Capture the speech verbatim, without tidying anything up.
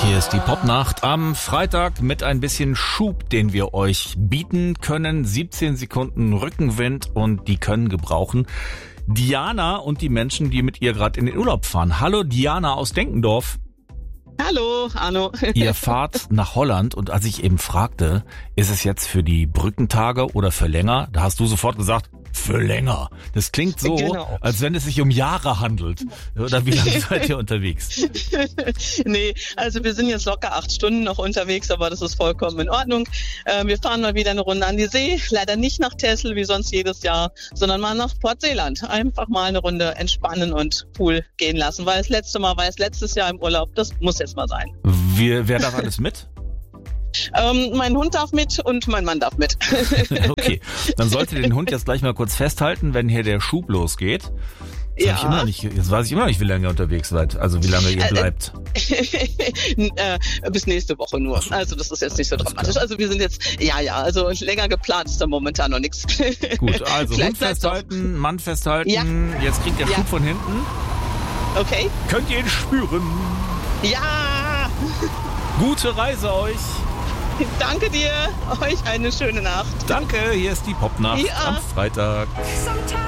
Hier ist die Popnacht am Freitag mit ein bisschen Schub, den wir euch bieten können. siebzehn Sekunden Rückenwind und die können gebrauchen Diana und die Menschen, die mit ihr gerade in den Urlaub fahren. Hallo Diana aus Denkendorf. Hallo, Arno. Ihr fahrt nach Holland und als ich eben fragte, ist es jetzt für die Brückentage oder für länger, da hast du sofort gesagt, für länger. Das klingt so, genau, als wenn es sich um Jahre handelt. Oder wie lange seid ihr unterwegs? Nee, also wir sind jetzt locker acht Stunden noch unterwegs, aber das ist vollkommen in Ordnung. Äh, wir fahren mal wieder eine Runde an die See. Leider nicht nach Texel wie sonst jedes Jahr, sondern mal nach Port Zeeland. Einfach mal eine Runde entspannen und Pool gehen lassen, weil das letzte Mal war es letztes Jahr im Urlaub. Das muss jetzt mal sein. Wir, wer darf alles mit? Ähm, mein Hund darf mit und mein Mann darf mit. Okay, dann sollte den Hund jetzt gleich mal kurz festhalten, wenn hier der Schub losgeht. Jetzt, ja. ich immer nicht, jetzt weiß ich immer noch nicht, wie lange ihr unterwegs seid, also wie lange ihr bleibt. äh, bis nächste Woche nur. Also das ist jetzt nicht so dramatisch. Also wir sind jetzt, ja, ja, also länger geplant ist da momentan noch nichts. Gut, also Hund festhalten, Mann festhalten. Ja. Jetzt kriegt der Schub ja. von hinten. Okay. Könnt ihr ihn spüren? Ja! Gute Reise euch! Danke dir, euch eine schöne Nacht. Danke, hier ist die Popnacht ja. am Freitag.